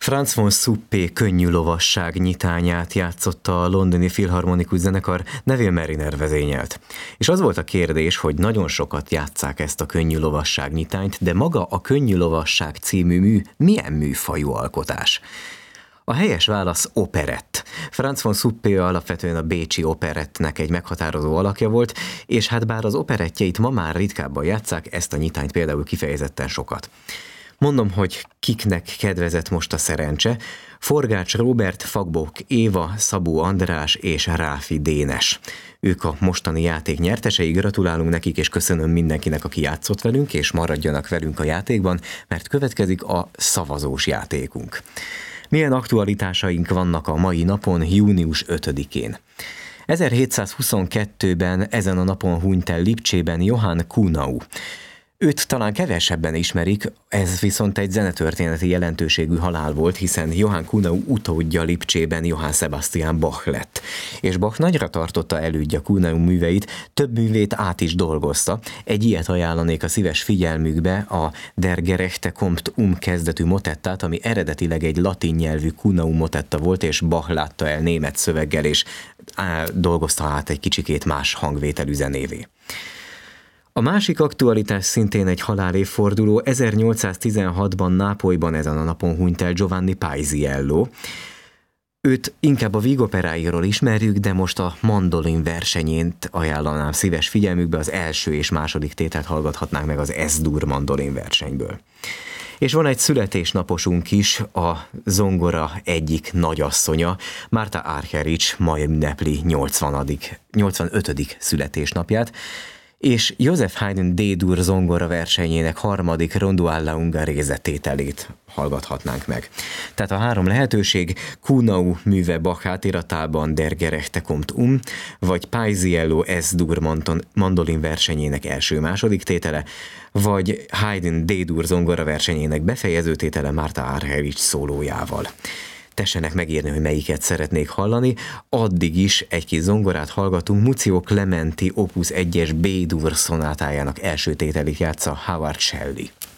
Franz von Suppé könnyű lovasság nyitányát játszotta a londoni filharmonikus zenekar, Neville Marriner vezényelt. És az volt a kérdés, hogy nagyon sokat játsszák ezt a könnyű lovasság nyitányt, de maga a könnyű lovasság című mű milyen műfajú alkotás? A helyes válasz operett. Franz von Suppé alapvetően a bécsi operettnek egy meghatározó alakja volt, és hát bár az operettjeit ma már ritkábban játsszák, ezt a nyitányt például kifejezetten sokat. Mondom, hogy kiknek kedvezett most a szerencse: Forgács Róbert, Fagbók Éva, Szabó András és Ráfi Dénes. Ők a mostani játék nyertesei, gratulálunk nekik, és köszönöm mindenkinek, aki játszott velünk, és maradjanak velünk a játékban, mert következik a szavazós játékunk. Milyen aktualitásaink vannak a mai napon, június 5-én? 1722-ben ezen a napon hunyt el Lipcsében Johann Kuhnau. Őt talán kevesebben ismerik, ez viszont egy zenetörténeti jelentőségű halál volt, hiszen Johann Kuhnau utódja Lipcsében Johann Sebastian Bach lett. És Bach nagyra tartotta elődje Kuhnau műveit, több művét át is dolgozta. Egy ilyet ajánlanék a szíves figyelmükbe, a Der gerechte kommt kezdetű motettát, ami eredetileg egy latin nyelvű Kuhnau motetta volt, és Bach látta el német szöveggel, és dolgozta át egy kicsikét más hangvételű zenévé. A másik aktualitás szintén egy halálévforduló. 1816-ban Nápolyban ezen a napon hunyt el Giovanni Paisiello. Őt inkább a vígoperáiról ismerjük, de most a mandolin versenyét ajánlanám szíves figyelmükbe, az első és második tételt hallgathatnánk meg az S-dur mandolin versenyből. És van egy születésnaposunk is, a zongora egyik nagyasszonya, Marta Argerich ma ünnepli 85. születésnapját, és Joseph Haydn D-dur zongora versenyének harmadik Rondo alla Ungherese tételét hallgathatnánk meg. Tehát a három lehetőség: Kuhnau műve Bach átiratában Der gerechte kommt vagy Paisiello S-dur mandolin versenyének első-második tétele, vagy Haydn D-dur zongora versenyének befejező tétele Marta Argerich szólójával. Tessenek megírni, hogy melyiket szeretnék hallani, addig is egy kis zongorát hallgatunk. Muzio Clementi Opus 1-es B-dur szonátájának első tételét játsza Howard Shelley.